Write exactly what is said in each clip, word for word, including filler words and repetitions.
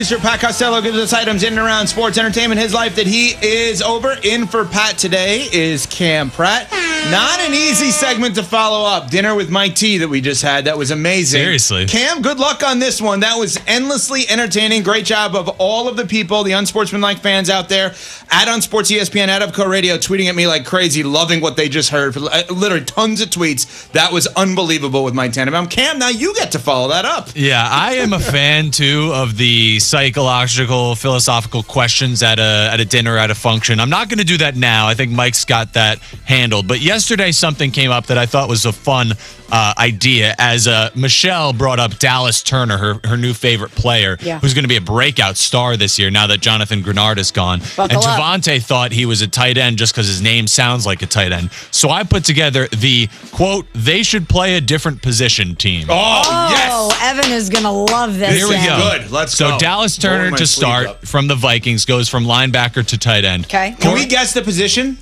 Mister Pat Costello gives us items in and around sports entertainment, his life that he is over. In for Pat today is Cam Pratt. Not an easy segment to follow up. Dinner with Mike T that we just had. That was amazing. Seriously. Cam, good luck on this one. That was endlessly entertaining. Great job of all of the people, the unsportsmanlike fans out there at Unsports E S P N, at Upco Radio, tweeting at me like crazy, loving what they just heard. Literally tons of tweets. That was unbelievable with Mike Tannenbaum. Cam, now you get to follow that up. Yeah, I am a fan, too, of the psychological, philosophical questions at a at a dinner, at a function. I'm not going to do that now. I think Mike's got that handled. But yesterday, something came up that I thought was a fun uh, idea as uh, Michelle brought up Dallas Turner, her, her new favorite player, yeah. who's going to be a breakout star this year now that Jonathan Grenard is gone. Buckle and up. Javonte thought he was a tight end just because his name sounds like a tight end. So I put together the, quote, they should play a different position team. Oh, Oh, yes. Evan is going to love this. Here we then. go. Good. Let's so go. Dallas Turner Rolling my to sleeves start up. from the Vikings goes from linebacker to tight end. Okay. Can we guess the position?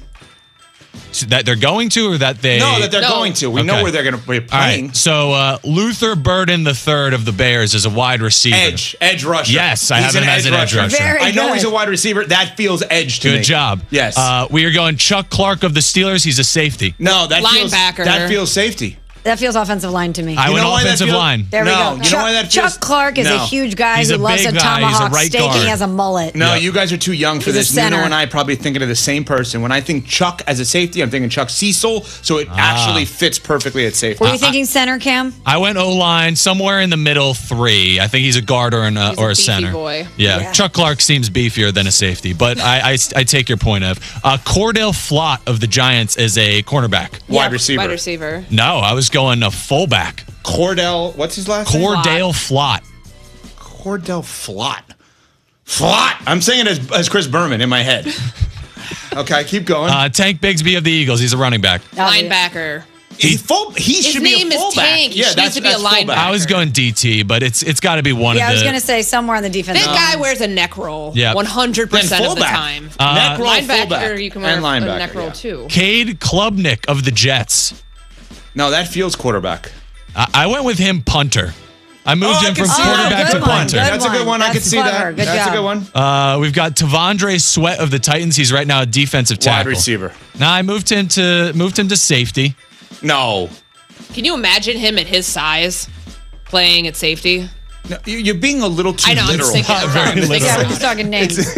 That they're going to, or that they? No, that they're No. going to. We know Okay. where they're going to be All playing. right. So uh, Luther Burden the third of the Bears is a wide receiver. Edge. Edge rusher. Yes, I He's have him as an edge rusher. Very I know good. he's a wide receiver. That feels edge to me. Good job. Yes. Uh, we are going Chuck Clark of the Steelers. He's a safety. no, that feels, Linebacker. that feels safety. That feels offensive line to me. I You went know why that offensive feels- line. there no, we go. you know Chuck, why that feels- Chuck Clark is No. a huge guy He's who a loves big a guy. He's a tomahawk right steak. guard. He has a mullet. No, Yeah. you guys are too young for He's a this. Nuno center. and I probably thinking of the same person. When I think Chuck as a safety, I'm thinking Chuck Cecil, so it Ah. actually fits perfectly at safety. Were you thinking center, Cam? I went O line somewhere in the middle three. I think he's a guard or, an, uh, He's a or a beefy center. boy. Yeah. Yeah. Chuck Clark seems beefier than a safety, but I, I, I take your point of uh, Cordell Flott of the Giants is a cornerback. Wide Yeah. receiver. Wide receiver. No, I was going a fullback. Cordell, what's his last name? Cordell Flott. Cordell Flott. Flott. I'm saying it as, as Chris Berman in my head. Okay, keep going. Uh, Tank Bigsby of the Eagles. He's a running back. Linebacker. he full, he His should name be a is fullback. Tank. He Yeah, needs that's, to be a that's fullback. linebacker. I was going D T, but it's it's got to be one Yeah, I of was the. going to say somewhere on the defense. That line. guy wears a neck roll. Yeah. one hundred Then percent of the fullback. time. Uh, Neck roll, Linebacker, fullback, you can wear and a linebacker, neck roll yeah. too. Cade Klubnik of the Jets. No, that feels quarterback. I, I went with him punter. I moved Oh, I him can from see quarterback that. to Good one, punter. good That's a good one. I That's could see clever. that. Good That's job. a good one. Uh, we've got Tavondre Sweat of the Titans. He's right now a defensive Wide tackle. receiver. Now I moved him to moved him to safety. No. Can you imagine him at his size playing at safety? No, you- you're being a little too I know. I'm literal. just thinking. Very I'm just thinking Yeah, we're about- just talking names.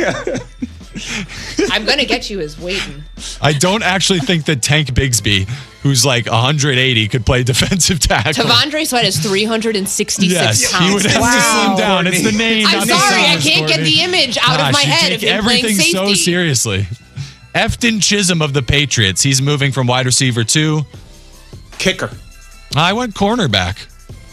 I'm gonna get you is waiting. I don't actually think that Tank Bigsby, who's like one hundred eighty, could play defensive tackle. Tavondre Sweat is three hundred sixty-six Yes, pounds. he would have to Wow. slim down. It's the name. I'm not the sorry, I size, can't get Courtney. the image out Gosh, of my you head take of him playing everything safety. so seriously. Efton Chisholm of the Patriots. He's moving from wide receiver to. Kicker. I went cornerback.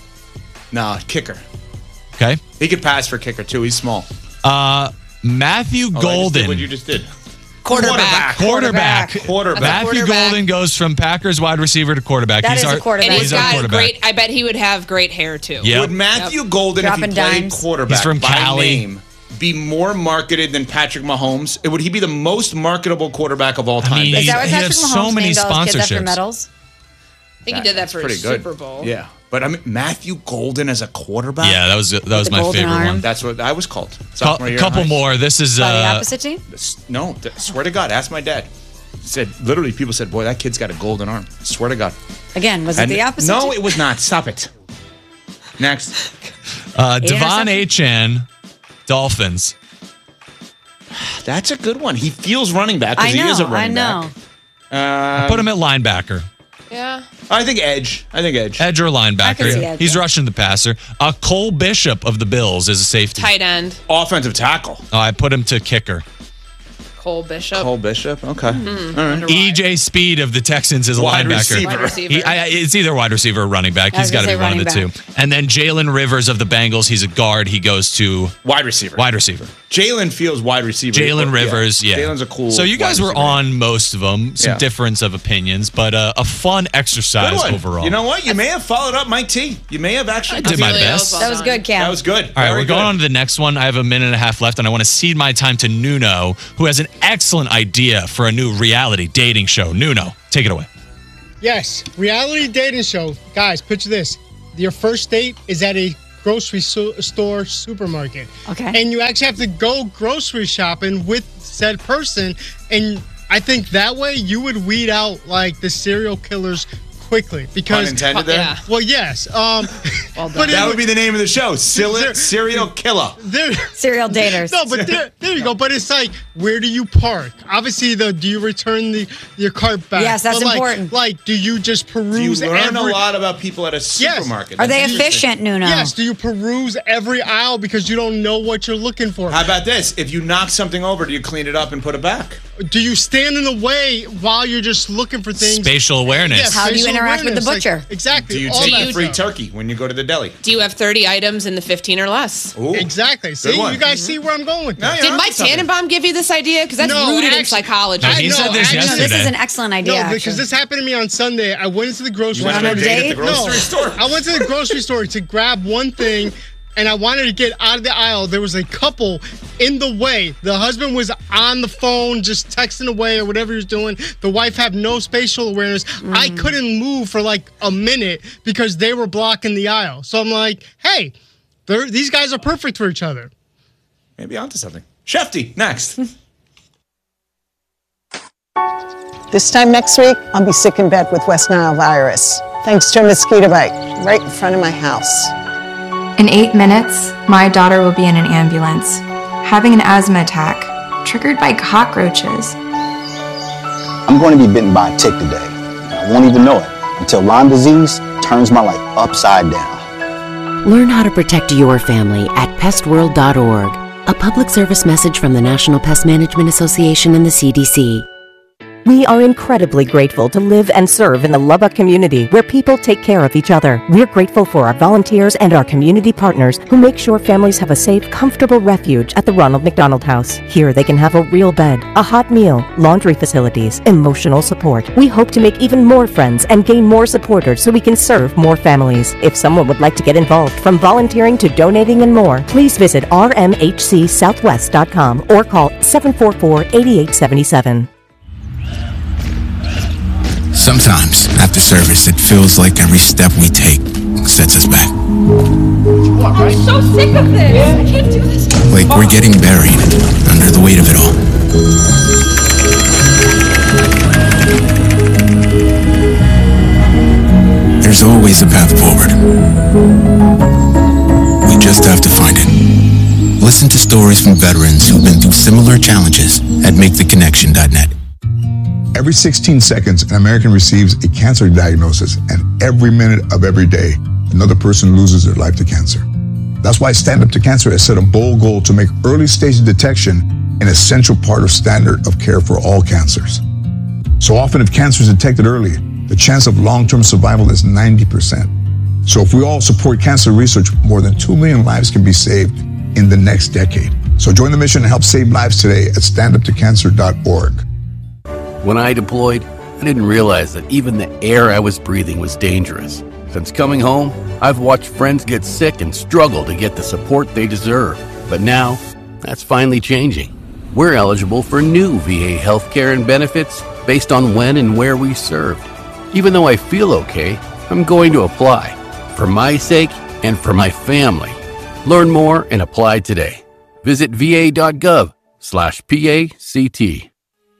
No, kicker. Okay. He could pass for kicker too. He's small. Uh, Matthew Oh, I just did Golden. what you just did. Quarterback. Quarterback. Quarterback. Matthew Quarterback. Golden goes from Packers wide receiver to quarterback. That he's is a our, quarterback. And He's he's our got quarterback. great. I bet he would have great hair too. Yep. Would Matthew Golden, Dropping if he played dimes. quarterback He's from by Cali. name, be more marketed than Patrick Mahomes? Would he be the most marketable quarterback of all time? mean, Is that what He Patrick has Mahomes so many named all his kids after sponsorships. medals? I think he did that That's for pretty his good. Super Bowl. Yeah, but I mean Matthew Golden as a quarterback. Yeah, that was that was the my golden favorite arm. one. That's what I was called. Cou- Sophomore year in couple high more. This is By the uh, opposite team? school. No, th- swear to God, ask my dad. He said literally, people said, "Boy, that kid's got a golden arm." Swear to God. Again, was it And- the opposite No, team? it was not. Stop it. Next, uh, Devon interception? Achane, Dolphins. that's a good one. He feels running back I because know, he is a I running know. back. Uh, Put him at linebacker. Yeah. I think edge. I think edge. Edge or linebacker. I can see edge, He's yeah. rushing the passer. Uh, Cole Bishop of the Bills is a safety. Tight end. Offensive tackle. Oh, I put him to kicker. Cole Bishop. Cole Bishop. Okay. Mm-hmm. All right. E J Speed of the Texans is a Wide linebacker. receiver. Wide receiver. He, I, I- it's either wide receiver or running back. I was He's got to gonna be say one of the running two. And then Jalen Rivers of the Bengals. He's a guard. He goes to Wide receiver. wide receiver. Jalen feels wide receiver. Jalen Rivers, yeah. Jalen's a cool. So you guys wide were receiver. on most of them. Some Yeah. difference of opinions, but uh, a fun Good exercise one. overall. You know what? You may have followed up Mike T. You may have actually. I did my Really, best. well That was done. good, Cam. That was good. All right, Very we're going good. on to the next one. I have a minute and a half left, and I want to cede my time to Nuno, who has an excellent idea for a new reality dating show. Nuno, take it away. Yes, reality dating show. Guys, picture this. Your first date is at a grocery so- store supermarket. Okay. And you actually have to go grocery shopping with said person, and I think that way you would weed out like the serial killers quickly because Unintended there? Yeah. well, yes. Um, Well but done. it That would- would be the name of the show. Sil- serial killer. there, Serial daters. no, but there, there you go. But it's like, where do you park? Obviously, the do you return the your cart back? Yes, that's But, like, important. Like, do you just Do you peruse learn every? a lot about people at a Yes. supermarket? Are they That's interesting. efficient, Nuno? Yes. Do you peruse every aisle because you don't know what you're looking for? How about this? If you knock something over, do you clean it up and put it back? Do you stand in the way while you're just looking for things? Spatial awareness. Yes, How do you spatial interact with the awareness, like, butcher? exactly. Do you all take that a free stuff. turkey when you go to the deli? Do you have thirty items in the fifteen or less? Ooh. Exactly. See, one. you guys see where I'm going with No, this. you're Did onto Mike something. Tannenbaum give you this idea? Because that's No, rooted in actually- psychology. No, he I- said no, this actually- No, yesterday. this is an excellent idea. No, actually. because this happened to me on Sunday. I went into the grocery You went on store. a a date at date? the grocery No, store? I went to the grocery store to grab one thing, and I wanted to get out of the aisle. There was a couple in the way. The husband was on the phone, just texting away or whatever he was doing. The wife had no spatial awareness. I couldn't move for like a minute because they were blocking the aisle. So I'm like, hey, they're, these guys are perfect for each other. Maybe onto something. Shefty, next. This time next week, I'll be sick in bed with West Nile virus, thanks to a mosquito bite right in front of my house. In eight minutes, my daughter will be in an ambulance, having an asthma attack, triggered by cockroaches. I'm going to be bitten by a tick today. and I won't even know it until Lyme disease turns my life upside down. Learn how to protect your family at pest world dot org. A public service message from the National Pest Management Association and the C D C. We are incredibly grateful to live and serve in the Lubbock community where people take care of each other. We're grateful for our volunteers and our community partners who make sure families have a safe, comfortable refuge at the Ronald McDonald House. Here they can have a real bed, a hot meal, laundry facilities, emotional support. We hope to make even more friends and gain more supporters so we can serve more families. If someone would like to get involved, from volunteering to donating and more, please visit r m h c southwest dot com or call seven four four, eight eight seven seven. Sometimes, after service, it feels like every step we take sets us back. I'm so sick of this. I can't do this. Like we're getting buried under the weight of it all. There's always a path forward. We just have to find it. Listen to stories from veterans who've been through similar challenges at make the connection dot net. Every sixteen seconds, an American receives a cancer diagnosis, and every minute of every day, another person loses their life to cancer. That's why Stand Up to Cancer has set a bold goal to make early stage detection an essential part of standard of care for all cancers. So often, if cancer is detected early, the chance of long-term survival is ninety percent. So if we all support cancer research, more than two million lives can be saved in the next decade. So join the mission and help save lives today at stand up to cancer dot org. When I deployed, I didn't realize that even the air I was breathing was dangerous. Since coming home, I've watched friends get sick and struggle to get the support they deserve. But now, that's finally changing. We're eligible for new V A healthcare and benefits based on when and where we served. Even though I feel okay, I'm going to apply. For my sake and for my family. Learn more and apply today. Visit v a dot gov slash P A C T.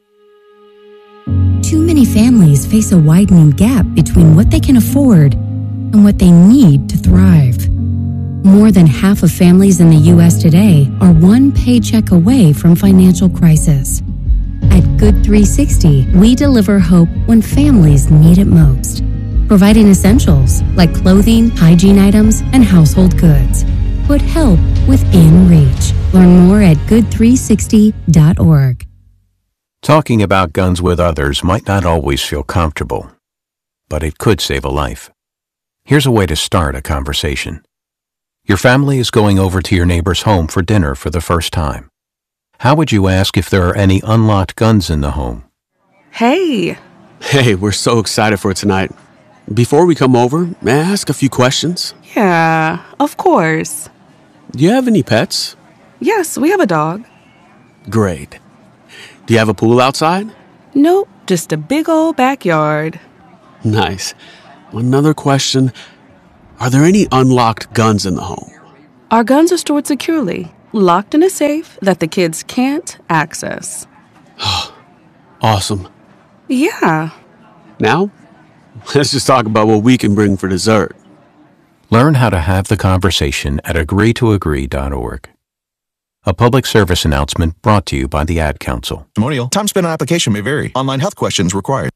Too many families face a widening gap between what they can afford and what they need to thrive. More than half of families in the U S today are one paycheck away from financial crisis. At Good three sixty, we deliver hope when families need it most, providing essentials like clothing, hygiene items, and household goods. Put help within reach. Learn more at good three sixty dot org. Talking about guns with others might not always feel comfortable, but it could save a life. Here's a way to start a conversation. Your family is going over to your neighbor's home for dinner for the first time. How would you ask if there are any unlocked guns in the home? Hey. Hey, we're so excited for tonight. Before we come over, may I ask a few questions? Yeah, of course. Do you have any pets? Yes, we have a dog. Great. Do you have a pool outside? Nope, just a big old backyard. Nice. Another question. Are there any unlocked guns in the home? Our guns are stored securely, locked in a safe that the kids can't access. Awesome. Yeah. Now, let's just talk about what we can bring for dessert. Learn how to have the conversation at agree to agree dot org. A public service announcement brought to you by the Ad Council. Testimonial. Time spent on application may vary. Online health questions required.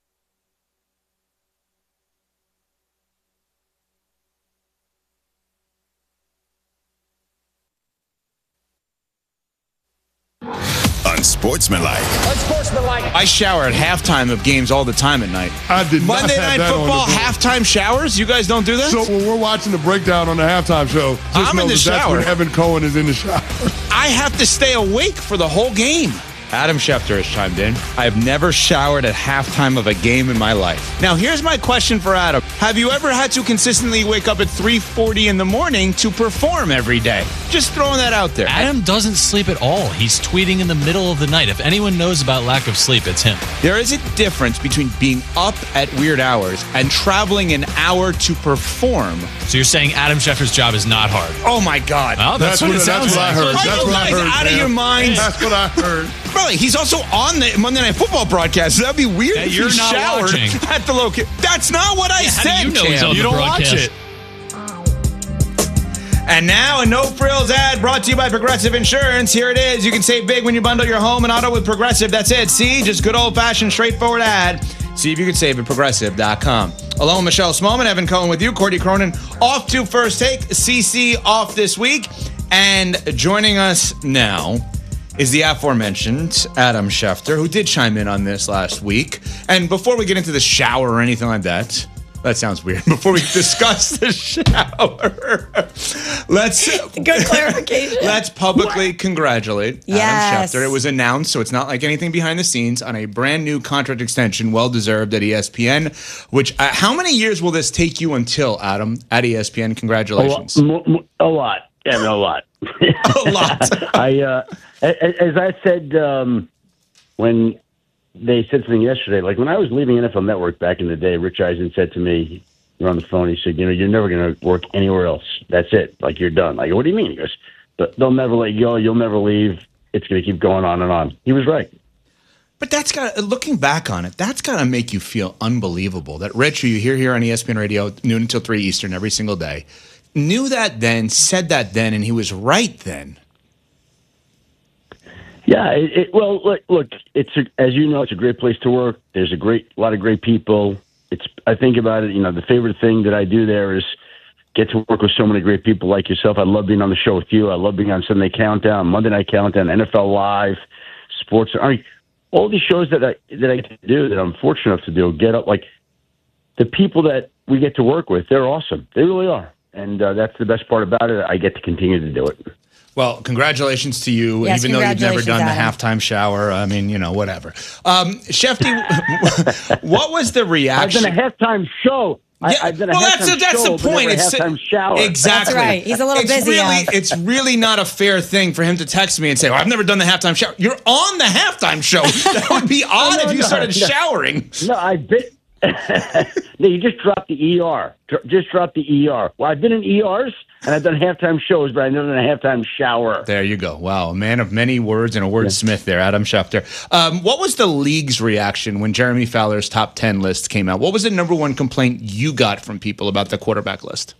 Unsportsmanlike. Unsportsmanlike. I shower at halftime of games all the time at night. I did not Monday have Night that on Football the board. halftime showers? You guys don't do that? So when we're watching the breakdown on the halftime show, just I'm know in the that that's shower. when Evan Cohen is in the shower. I have to stay awake for the whole game. Adam Schefter has chimed in. I have never showered at halftime of a game in my life. Now, here's my question for Adam. Have you ever had to consistently wake up at three forty in the morning to perform every day? Just throwing that out there. Adam doesn't sleep at all. He's tweeting in the middle of the night. If anyone knows about lack of sleep, it's him. There is a difference between being up at weird hours and traveling an hour to perform. So you're saying Adam Schefter's job is not hard? Oh, my God. Oh, that's, That's what, what- it sounds that's what I like. heard. Are That's you what I guys heard, out of man. your minds? That's what I heard. Really, he's also on the Monday Night Football broadcast. So that'd be weird Yeah, if you're he not showered watching. at the location. That's not what I Yeah, how said, do you know he's Cam. on You the don't broadcast? watch it. And now a no frills ad brought to you by Progressive Insurance. Here it is. You can save big when you bundle your home and auto with Progressive. That's it. See, just good old fashioned straightforward ad. See if you can save at progressive dot com. Along with Michelle Smallman, Evan Cohen with you, Courtney Cronin off to First Take, C C off this week, and joining us now is the aforementioned Adam Schefter, who did chime in on this last week. And before we get into the shower or anything like that, that sounds weird. Before we discuss the shower, let's Good clarification. let's publicly congratulate Yes. Adam Schefter. It was announced, so it's not like anything behind the scenes, on a brand new contract extension, well deserved at E S P N. Which uh, how many years will this take you until, Adam, at E S P N? Congratulations. A lot. A lot. Yeah, a lot. A lot. I, uh, as I said, um, when they said something yesterday, like when I was leaving N F L Network back in the day, Rich Eisen said to me, we're on the phone, he said, you know, you're never going to work anywhere else. That's it. Like, you're done. Like, what do you mean? He goes, but they'll never let you go. You'll never leave. It's going to keep going on and on. He was right. But that's got, looking back on it, that's got to make you feel unbelievable that Rich, who you hear here on E S P N Radio, noon until three Eastern every single day, knew that then, said that then, and he was right then. Yeah, it, it, well, look, look, it's a, as you know, it's a great place to work. There's a great, a lot of great people. It's, I think about it, you know, the favorite thing that I do there is get to work with so many great people like yourself. I love being on the show with you. I love being on Sunday Countdown, Monday Night Countdown, N F L Live, Sports. I mean, all these shows that I that I get to do, that I'm fortunate enough to do, get up like the people that we get to work with. They're awesome. They really are, and uh, that's the best part about it. I get to continue to do it. Well, congratulations to you, Yes, even though you've never done congratulations, the halftime shower. I mean, you know, whatever. Um, Shefty, what was the reaction? I've done a halftime show. I, I've done a well, halftime that's the, that's show, the but point. never a It's halftime shower. Exactly. That's right. He's a little it's busy, Really, Al. it's really not a fair thing for him to text me and say, well, I've never done the halftime shower. You're on the halftime show. That would be odd no, if you no, started no. showering. No, I've been. No, you just dropped the E R. Dr- Just dropped the E R. Well, I've been in E Rs and I've done halftime shows, but I've never done a halftime shower. There you go. Wow, a man of many words and a wordsmith there, Adam Schefter. Um, what was the league's reaction when Jeremy Fowler's top ten list came out? What was the number one complaint you got from people about the quarterback list?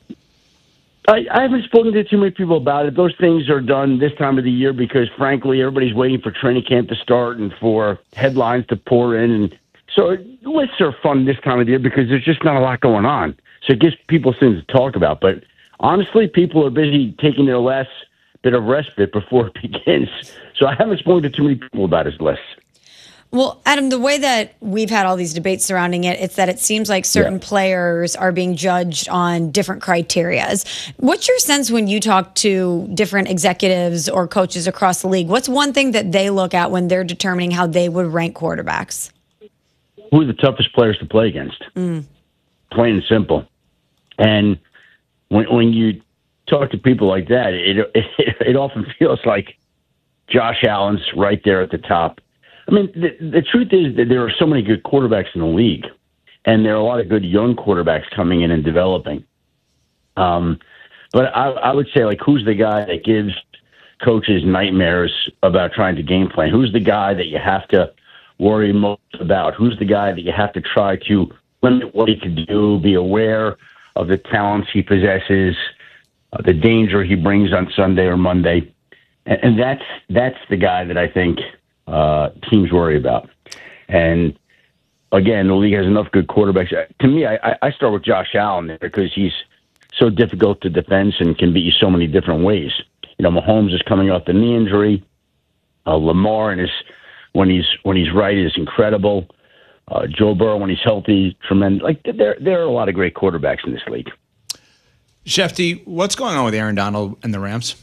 I, I haven't spoken to too many people about it. Those things are done this time of the year because, frankly, everybody's waiting for training camp to start and for headlines to pour in. And so lists are fun this time of the year because there's just not a lot going on. So it gives people things to talk about. But honestly, people are busy taking their last bit of respite before it begins. So I haven't spoken to too many people about his list. Well, Adam, the way that we've had all these debates surrounding it, it's that it seems like certain Yeah. players are being judged on different criterias. What's your sense when you talk to different executives or coaches across the league? What's one thing that they look at when they're determining how they would rank quarterbacks? Who are the toughest players to play against? Mm. Plain and simple. And when when you talk to people like that, it, it it often feels like Josh Allen's right there at the top. I mean, the, the truth is that there are so many good quarterbacks in the league, and there are a lot of good young quarterbacks coming in and developing. Um, But I, I would say, like, who's the guy that gives coaches nightmares about trying to game plan? Who's the guy that you have to worry most about? Who's the guy that you have to try to limit what he can do, be aware of the talents he possesses, uh, the danger he brings on Sunday or Monday? And, and that's that's the guy that I think uh, teams worry about. And, again, the league has enough good quarterbacks. To me, I, I start with Josh Allen there because he's so difficult to defend and can beat you so many different ways. You know, Mahomes is coming off the knee injury. Uh, Lamar and his when he's when he's right is incredible. Uh, Joe Burrow when he's healthy, tremendous. Like there, there are a lot of great quarterbacks in this league. Shefty, what's going on with Aaron Donald and the Rams?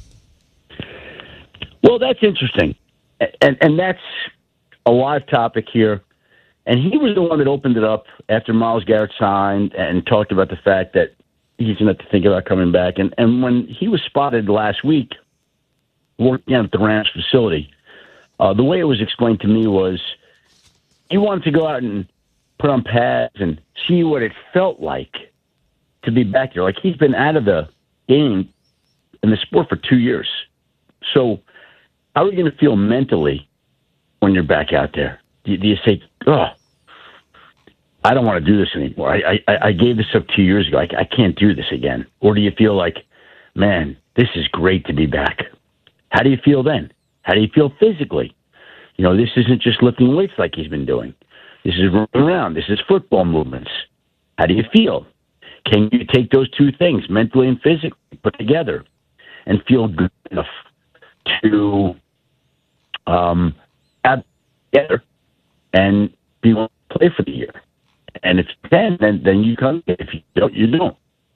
Well, that's interesting, and and that's a live topic here. And he was the one that opened it up after Myles Garrett signed and talked about the fact that he's going to have to think about coming back. And and when he was spotted last week working out at the Rams facility, uh, the way it was explained to me was he wanted to go out and put on pads and see what it felt like to be back there. Like, he's been out of the game in the sport for two years. So how are you going to feel mentally when you're back out there? Do you, do you say, oh, I don't want to do this anymore. I, I, I gave this up two years ago. I, I can't do this again. Or do you feel like, man, this is great to be back? How do you feel then? How do you feel physically? You know, this isn't just lifting weights like he's been doing. This is running around. This is football movements. How do you feel? Can you take those two things, mentally and physically, put together and feel good enough to um, add together and be able to play for the year? And if you can, then, then you come. If you don't, you don't.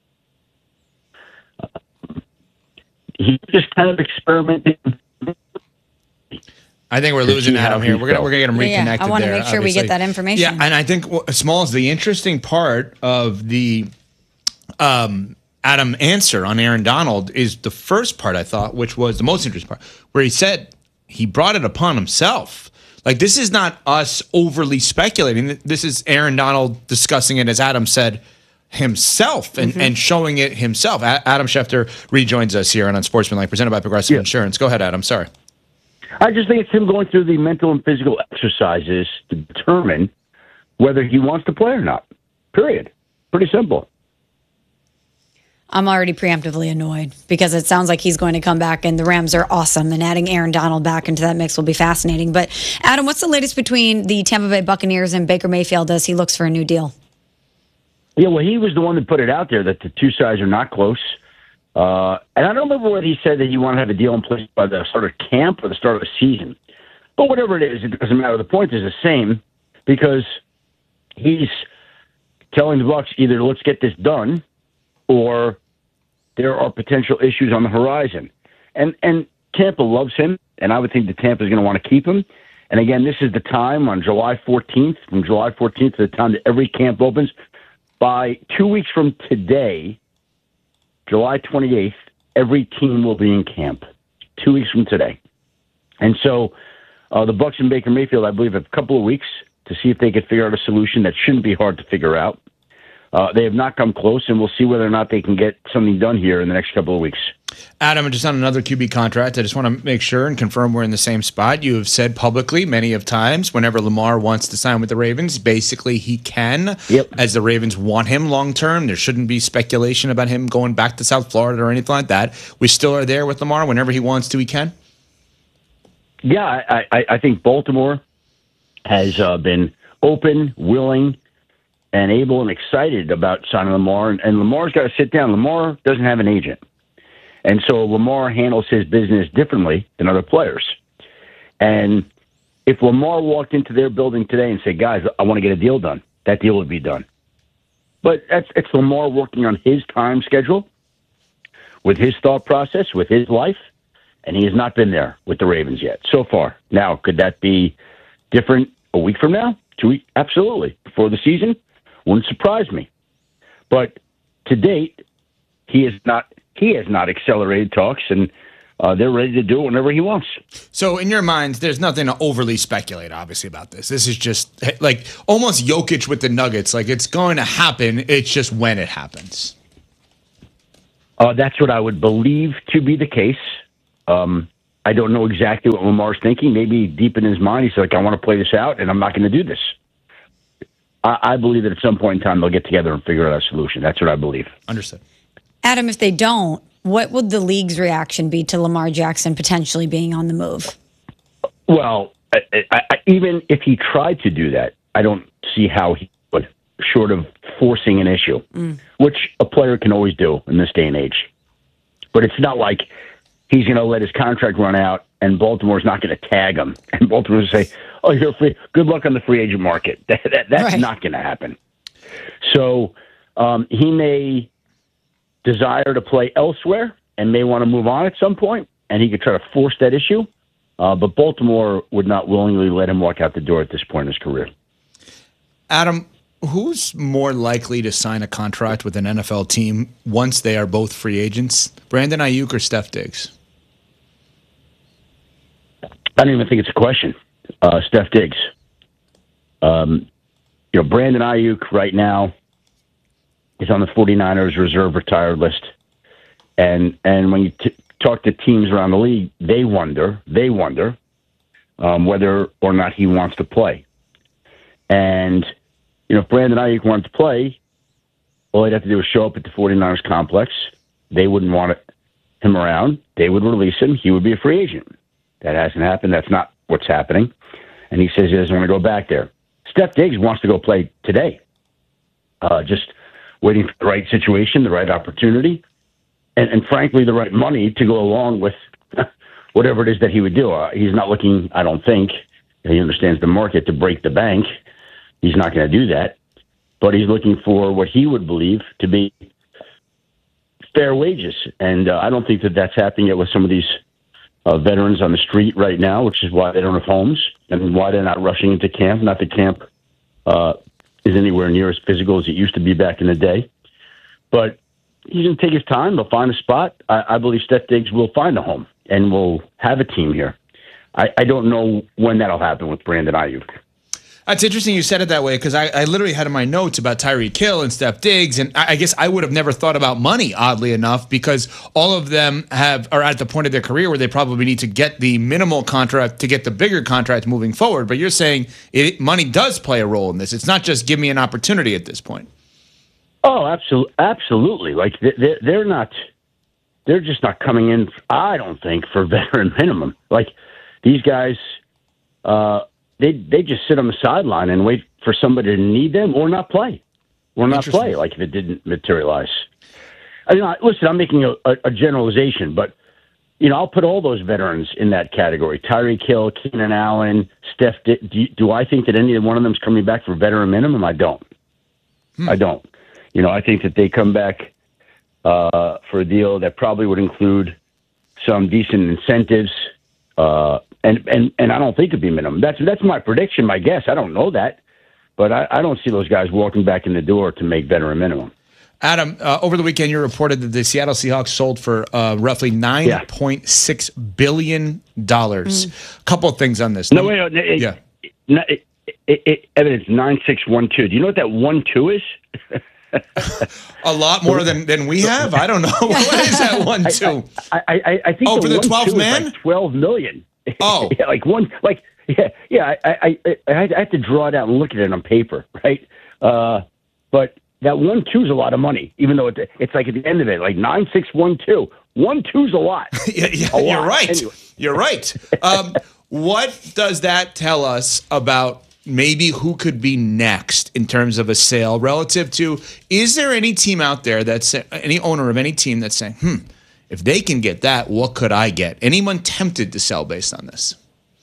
Uh, he's just kind of experimenting. I think we're losing Adam here. We're gonna we're gonna get him reconnected. Yeah, I want to there, make sure obviously. we get that information. Yeah, and I think Smalls, the interesting part of the um, Adam answer on Aaron Donald is the first part, I thought, which was the most interesting part, where he said he brought it upon himself. Like, this is not us overly speculating. This is Aaron Donald discussing it, as Adam said, himself and, Mm-hmm. and showing it himself. A- Adam Schefter rejoins us here on Unsportsmanlike, presented by Progressive Yeah. Insurance. Go ahead, Adam. Sorry. I just think it's him going through the mental and physical exercises to determine whether he wants to play or not. Period. Pretty simple. I'm already preemptively annoyed because it sounds like he's going to come back and the Rams are awesome, and adding Aaron Donald back into that mix will be fascinating. But Adam, what's the latest between the Tampa Bay Buccaneers and Baker Mayfield as he looks for a new deal? Yeah, well, he was the one that put it out there that the two sides are not close. Uh, and I don't remember whether he said that he wanted to have a deal in place by the start of camp or the start of the season. But whatever it is, it doesn't matter. The point is the same because he's telling the Bucs either let's get this done or there are potential issues on the horizon. And and Tampa loves him, and I would think that Tampa is going to want to keep him. And again, this is the time on July fourteenth, from July fourteenth to the time that every camp opens. By two weeks from today, July twenty-eighth, every team will be in camp. Two weeks from today. And so uh, the Bucs and Baker Mayfield, I believe, have a couple of weeks to see if they could figure out a solution that shouldn't be hard to figure out. Uh, they have not come close, and we'll see whether or not they can get something done here in the next couple of weeks. Adam, just on another Q B contract, I just want to make sure and confirm we're in the same spot. You have said publicly many of times whenever Lamar wants to sign with the Ravens, basically he can, yep. as the Ravens want him long-term. There shouldn't be speculation about him going back to South Florida or anything like that. We still are there with Lamar. Whenever he wants to, he can? Yeah, I, I, I think Baltimore has uh, been open, willing, and able and excited about signing Lamar. And, and Lamar's got to sit down. Lamar doesn't have an agent. And so Lamar handles his business differently than other players. And if Lamar walked into their building today and said, guys, I want to get a deal done, that deal would be done. But that's it's Lamar working on his time schedule, with his thought process, with his life, and he has not been there with the Ravens yet so far. Now, could that be different a week from now? Two weeks? Absolutely. Before the season? Wouldn't surprise me. But to date, he has not he has not accelerated talks, and uh, they're ready to do it whenever he wants. So in your minds, there's nothing to overly speculate, obviously, about this. This is just like almost Jokic with the Nuggets. Like, it's going to happen. It's just when it happens. Uh, that's what I would believe to be the case. Um, I don't know exactly what Lamar's thinking. Maybe deep in his mind, he's like, I want to play this out, and I'm not going to do this. I, I believe that at some point in time, they'll get together and figure out a solution. That's what I believe. Understood. Adam, if they don't, what would the league's reaction be to Lamar Jackson potentially being on the move? Well, I, I, I, even if he tried to do that, I don't see how he would, short of forcing an issue, mm. which a player can always do in this day and age. But it's not like he's going to let his contract run out and Baltimore's not going to tag him. And Baltimore's say, oh, you're free. Good luck on the free agent market. That, that, that's right. Not going to happen. So um, he may desire to play elsewhere and may want to move on at some point, and he could try to force that issue. Uh, but Baltimore would not willingly let him walk out the door at this point in his career. Adam, who's more likely to sign a contract with an N F L team once they are both free agents, Brandon Ayuk or Steph Diggs? I don't even think it's a question. Uh, Steph Diggs. Um, you know, Brandon Ayuk right now is on the 49ers reserve retired list. And and when you t- talk to teams around the league, they wonder, they wonder um, whether or not he wants to play. And, you know, if Brandon Ayuk wanted to play, all he'd have to do is show up at the 49ers complex. They wouldn't want it, him around. They would release him. He would be a free agent. That hasn't happened. That's not what's happening. And he says he doesn't want to go back there. Steph Diggs wants to go play today. Uh, just waiting for the right situation, the right opportunity, and, and frankly, the right money to go along with whatever it is that he would do. Uh, he's not looking, I don't think, he understands the market, to break the bank. He's not going to do that. But he's looking for what he would believe to be fair wages. And uh, I don't think that that's happening yet with some of these Uh, veterans on the street right now, which is why they don't have homes and why they're not rushing into camp. Not that camp uh, is anywhere near as physical as it used to be back in the day. But he's going to take his time. They'll find a spot. I, I believe Steph Diggs will find a home and will have a team here. I, I don't know when that'll happen with Brandon Ayuk. That's interesting you said it that way, because I, I literally had in my notes about Tyreek Hill and Steph Diggs, and I, I guess I would have never thought about money, oddly enough, because all of them have are at the point of their career where they probably need to get the minimal contract to get the bigger contract moving forward. But you're saying it, money does play a role in this. It's not just give me an opportunity at this point. Oh, absolutely, absolutely. Like they're they're not, they're just not coming in. I don't think for veteran minimum. Like these guys. Uh, They they just sit on the sideline and wait for somebody to need them or not play, or not play. Like if it didn't materialize. I mean, listen, I'm making a, a, a generalization, but you know, I'll put all those veterans in that category: Tyreek Hill, Keenan Allen, Steph. Do, do I think that any one of them is coming back for veteran minimum? I don't. Hmm. I don't. You know, I think that they come back uh, for a deal that probably would include some decent incentives. Uh, And, and and I don't think it'd be minimum. That's that's my prediction, my guess. I don't know that, but I, I don't see those guys walking back in the door to make veteran minimum. Adam, uh, over the weekend, you reported that the Seattle Seahawks sold for uh, roughly nine point six billion dollars. Mm. A couple of things on this. No, wait, no, it, yeah. It, it, it, it, Evan, it's nine six one two. Do you know what that one two is? A lot more than, than we have? I don't know. What is that one two? I, I, I, I think oh, the for the twelve man? Like twelve million. Oh, yeah, like one, like yeah, yeah. I, I, I, I have to draw it out and look at it on paper, right? Uh, but that one two is a lot of money, even though it's it's like at the end of it, like nine six one two. One two's a lot. yeah, yeah a you're lot. right. Anyway. You're right. Um, what does that tell us about maybe who could be next in terms of a sale relative to? Is there any team out there that's any owner of any team that's saying, hmm? If they can get that, what could I get? Anyone tempted to sell based on this?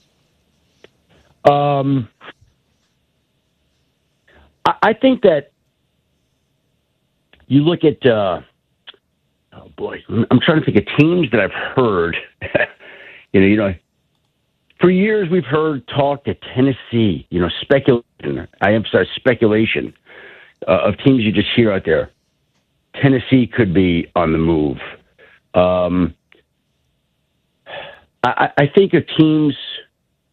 Um, I, I think that you look at, uh, oh boy, I'm trying to think of teams that I've heard. you know, you know, for years we've heard talk to Tennessee. You know, speculation. I emphasize speculation uh, of teams you just hear out there. Tennessee could be on the move. Um, I, I think of teams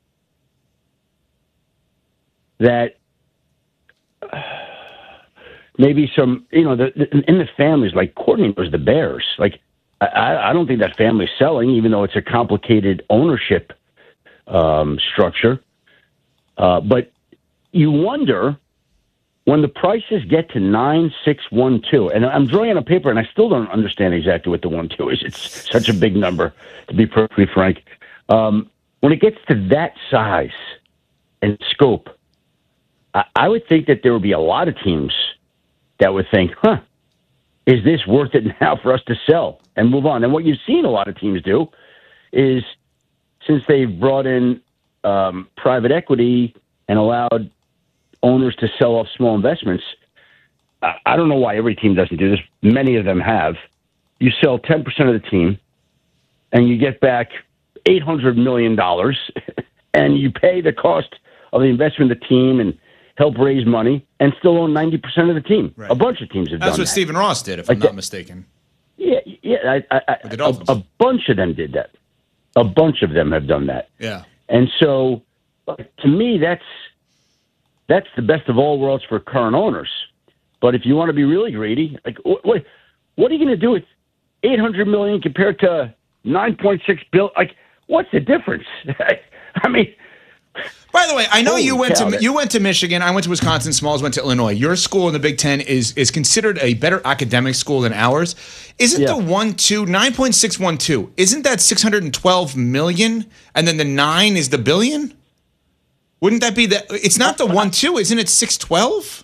that uh, maybe some, you know, the, the, in the families, like Courtney was the Bears. Like, I, I don't think that family's selling, even though it's a complicated ownership um, structure. Uh, but you wonder when the prices get to nine six one two, and I'm drawing on a paper, and I still don't understand exactly what the one two is. It's such a big number, to be perfectly frank. Um, when it gets to that size and scope, I, I would think that there would be a lot of teams that would think, huh, is this worth it now for us to sell and move on? And what you've seen a lot of teams do is, since they've brought in um, private equity and allowed owners to sell off small investments, I, I don't know why every team doesn't do this. Many of them have. You sell ten percent of the team, and you get back eight hundred million dollars, and you pay the cost of the investment of the team and help raise money, and still own ninety percent of the team. Right. A bunch of teams have That's done that. That's what Stephen Ross did, if like I'm not that, mistaken. Yeah, yeah. I, I, I, a, a bunch of them did that. A bunch of them have done that. Yeah. And so, to me, that's that's the best of all worlds for current owners. But if you want to be really greedy, like what what, what are you going to do with eight hundred million dollars compared to nine point six billion dollars? Like, what's the difference? I mean. By the way, I know Holy you went cow, to that- you went to Michigan. I went to Wisconsin. Smalls went to Illinois. Your school in the Big Ten is is considered a better academic school than ours. Isn't Yeah. the one two nine point six one two? Isn't that six hundred and twelve million? And then the nine is the billion. Wouldn't that be the? It's not the one two, isn't it? Six twelve.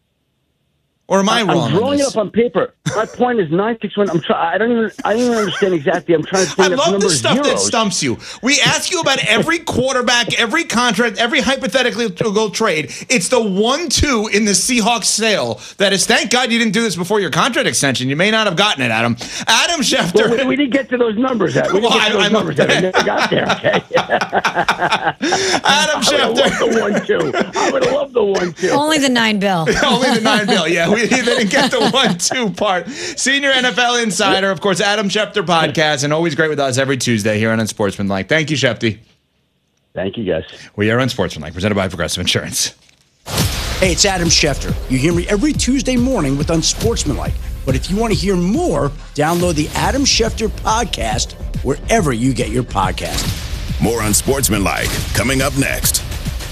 Or am I I'm wrong? on drawing it this? up on paper. My point is nine six one. I'm try- I don't even. I don't even understand exactly. I'm trying to I think of love number the stuff that zeros. stumps you. We ask you about every quarterback, every contract, every hypothetically go trade. It's the one two in the Seahawks sale that is. Thank God you didn't do this before your contract extension. You may not have gotten it, Adam. Adam Schefter. Well, we, we didn't get to those numbers. Yet. We didn't Well, get to I- those I'm- numbers. Yet. We never got there. Okay. Adam I Schefter. would have loved the one two. I would have loved the one two. Only the nine bill. Only the nine bill. Yeah, we they didn't get the one two part. Senior N F L insider, of course, Adam Schefter podcast, and always great with us every Tuesday here on Unsportsmanlike. Thank you, Shefty. Thank you, guys. We are Unsportsmanlike, presented by Progressive Insurance. Hey, it's Adam Schefter. You hear me every Tuesday morning with Unsportsmanlike. But if you want to hear more, download the Adam Schefter podcast wherever you get your podcast. More Unsportsmanlike coming up next.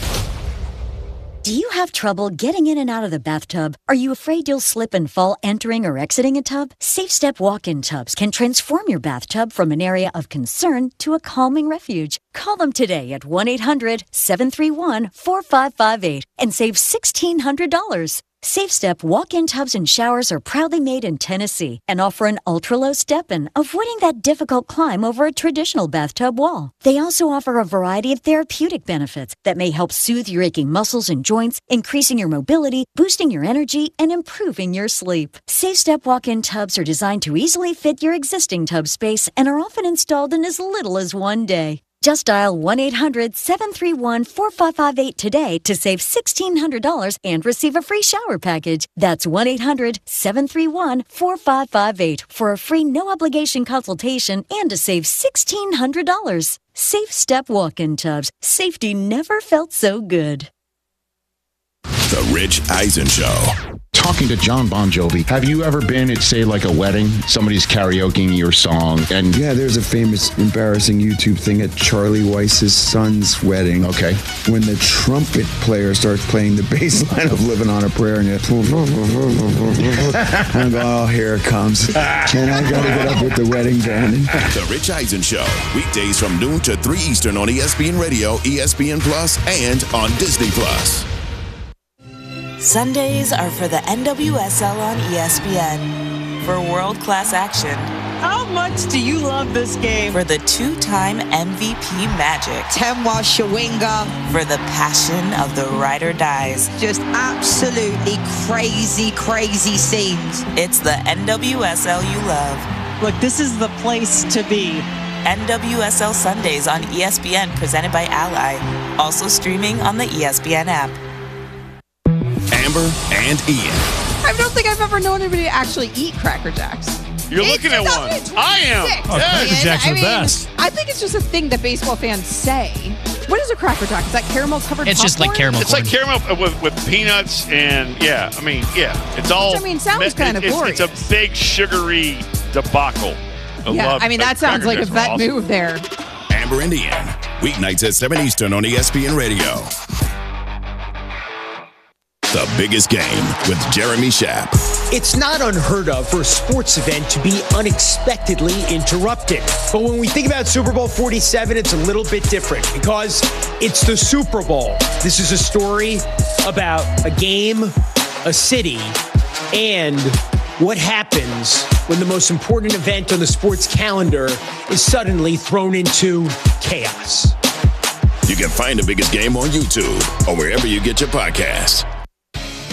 Do you have trouble getting in and out of the bathtub? Are you afraid you'll slip and fall entering or exiting a tub? Safe Step walk-in tubs can transform your bathtub from an area of concern to a calming refuge. Call them today at one eight hundred seven three one four five five eight and save sixteen hundred dollars. Safe Step walk-in tubs and showers are proudly made in Tennessee and offer an ultra-low step-in, avoiding that difficult climb over a traditional bathtub wall. They also offer a variety of therapeutic benefits that may help soothe your aching muscles and joints, increasing your mobility, boosting your energy, and improving your sleep. Safe Step walk-in tubs are designed to easily fit your existing tub space and are often installed in as little as one day. Just dial one eight hundred seven three one four five five eight today to save sixteen hundred dollars and receive a free shower package. That's one eight hundred seven three one four five five eight for a free no-obligation consultation and to save sixteen hundred dollars. Safe Step walk-in tubs. Safety never felt so good. The Rich Eisen Show. Talking to John Bon Jovi, have you ever been at, say, like a wedding? Somebody's karaokeing your song, and yeah, there's a famous, embarrassing YouTube thing at Charlie Weiss's son's wedding. Okay. When the trumpet player starts playing the bass line of "Living on a Prayer," and you, and I go, oh, here it comes, and I got to get up with the wedding band. The Rich Eisen Show, weekdays from noon to three Eastern on E S P N Radio, E S P N Plus, and on Disney Plus. Sundays are for the N W S L on E S P N. For world-class action. How much do you love this game? For the two-time M V P magic. Temwa Shawinga. For the passion of the ride or dies. Just absolutely crazy, crazy scenes. It's the N W S L you love. Look, this is the place to be. N W S L Sundays on E S P N, presented by Ally. Also streaming on the E S P N app. Amber and Ian. I don't think I've ever known anybody to actually eat Cracker Jacks. You're It's looking at one. two thousand I am. twenty-six. Oh, And, Cracker Jack's I the mean, best. I think it's just a thing that baseball fans say. What is a Cracker Jack? Is that caramel covered It's just like popcorn? caramel It's like caramel with, with peanuts and yeah. I mean, yeah. It's all. Which, I mean, sounds it- kind of it's, glorious. It's a big sugary debacle. I Yeah, love I mean, uh, that sounds Cracker like a Jacks are vet awesome. move there. Amber Indian, weeknights at seven Eastern on E S P N Radio. The biggest game with Jeremy Schaap. It's not unheard of for a sports event to be unexpectedly interrupted. But when we think about Super Bowl forty-seven, it's a little bit different because it's the Super Bowl. This is a story about a game, a city, and what happens when the most important event on the sports calendar is suddenly thrown into chaos. You can find the biggest game on YouTube or wherever you get your podcasts.